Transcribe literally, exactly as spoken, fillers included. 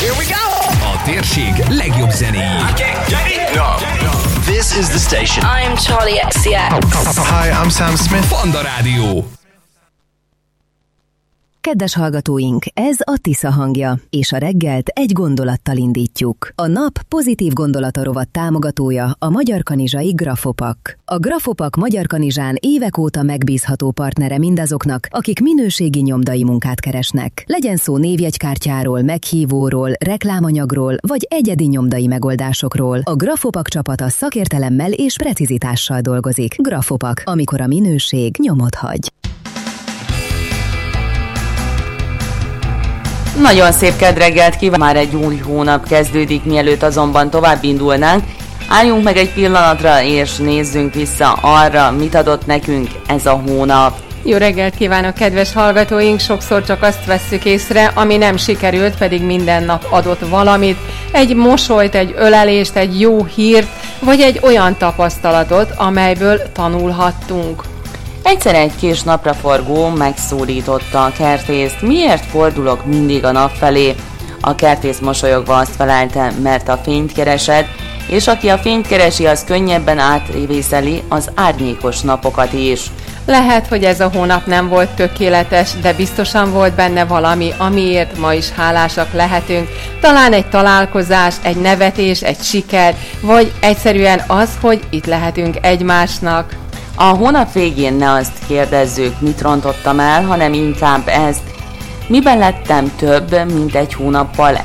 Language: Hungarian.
Here we go! A térség legjobb zenéi. This is the station. I'm Charlie X C X. Hi, I'm Sam Smith. Panda Rádió. Kedves hallgatóink, ez a Tisza hangja, és a reggelt egy gondolattal indítjuk. A nap pozitív gondolata rovat támogatója a Magyar Kanizsai Grafopak. A Grafopak Magyar Kanizsán évek óta megbízható partnere mindazoknak, akik minőségi nyomdai munkát keresnek. Legyen szó névjegykártyáról, meghívóról, reklámanyagról, vagy egyedi nyomdai megoldásokról. A Grafopak csapata szakértelemmel és precizitással dolgozik. Grafopak, amikor a minőség nyomot hagy. Nagyon szép kedreggelt kívánok! Már egy új hónap kezdődik, mielőtt azonban tovább indulnánk. Álljunk meg egy pillanatra, és nézzünk vissza arra, mit adott nekünk ez a hónap. Jó reggelt kívánok, kedves hallgatóink! Sokszor csak azt vesszük észre, ami nem sikerült, pedig minden nap adott valamit. Egy mosolyt, egy ölelést, egy jó hírt, vagy egy olyan tapasztalatot, amelyből tanulhattunk. Egyszer egy kis napraforgó megszólította a kertészt. Miért fordulok mindig a nap felé? A kertész mosolyogva azt felelte, mert a fényt keresed, és aki a fényt keresi, az könnyebben átvészeli az árnyékos napokat is. Lehet, hogy ez a hónap nem volt tökéletes, de biztosan volt benne valami, amiért ma is hálásak lehetünk. Talán egy találkozás, egy nevetés, egy siker, vagy egyszerűen az, hogy itt lehetünk egymásnak. A hónap végén ne azt kérdezzük, mit rontottam el, hanem inkább ezt. Miben lettem több, mint egy hónappal